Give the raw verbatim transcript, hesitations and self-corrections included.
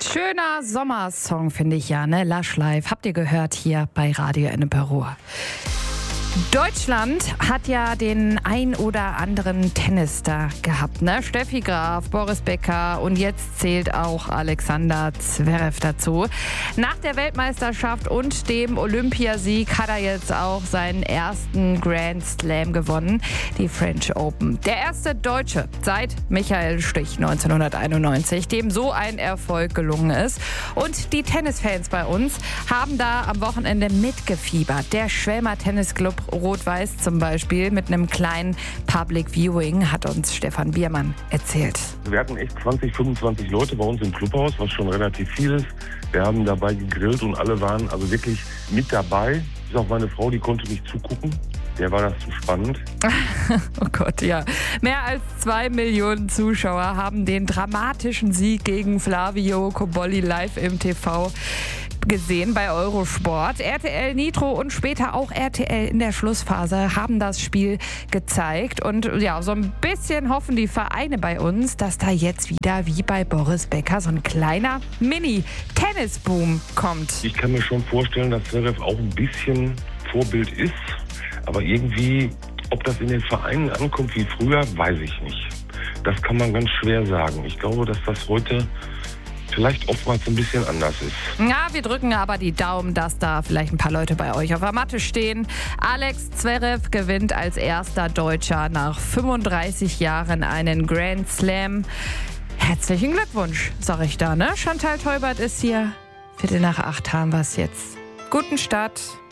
Schöner Sommersong, finde ich ja, ne? Lush Live. Habt ihr gehört hier bei Radio Ennepe-Ruhr. Deutschland hat ja den ein oder anderen Tennisstar gehabt, ne? Steffi Graf, Boris Becker und jetzt zählt auch Alexander Zverev dazu. Nach der Weltmeisterschaft und dem Olympiasieg hat er jetzt auch seinen ersten Grand Slam gewonnen, die French Open. Der erste Deutsche seit Michael Stich neunzehnhunderteinundneunzig, dem so ein Erfolg gelungen ist. Und die Tennisfans bei uns haben da am Wochenende mitgefiebert. Der Schwelmer Tennisclub Rot-Weiß zum Beispiel mit einem kleinen Public Viewing, hat uns Stefan Biermann erzählt. Wir hatten echt zwanzig, fünfundzwanzig Leute bei uns im Clubhaus, was schon relativ viel ist. Wir haben dabei gegrillt und alle waren also wirklich mit dabei. Bis auch meine Frau, die konnte nicht zugucken. Der war das zu spannend. Oh Gott, ja. Mehr als zwei Millionen Zuschauer haben den dramatischen Sieg gegen Flavio Cobolli live im T V gesehen bei Eurosport. R T L Nitro und später auch R T L in der Schlussphase haben das Spiel gezeigt. Und ja, so ein bisschen hoffen die Vereine bei uns, dass da jetzt wieder wie bei Boris Becker so ein kleiner Mini-Tennisboom kommt. Ich kann mir schon vorstellen, dass Zverev auch ein bisschen Vorbild ist. Aber irgendwie, ob das in den Vereinen ankommt wie früher, weiß ich nicht. Das kann man ganz schwer sagen. Ich glaube, dass das heute vielleicht oftmals ein bisschen anders ist. Ja, wir drücken aber die Daumen, dass da vielleicht ein paar Leute bei euch auf der Matte stehen. Alex Zverev gewinnt als erster Deutscher nach fünfunddreißig Jahren einen Grand Slam. Herzlichen Glückwunsch, sag ich da, ne? Chantal Teubert ist hier. Viertel nach acht haben wir es jetzt. Guten Start.